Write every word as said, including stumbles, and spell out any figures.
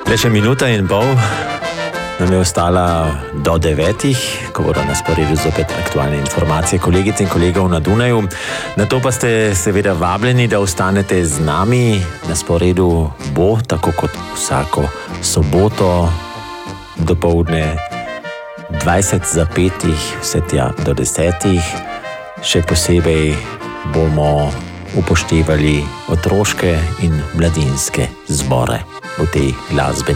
Le še minuta in pol nam je ostala do devetih, ko bodo na sporedu zopet aktualne informacije kolegic in kolegov na Dunaju. Na to pa ste seveda vabljeni, da ostanete z nami. Na sporedu bo, tako kot vsako soboto, dopoldne dvajset za petih, vse tja do desetih. Še posebej bomo upoštevali otroške in mladinske zbore v tej glasbeni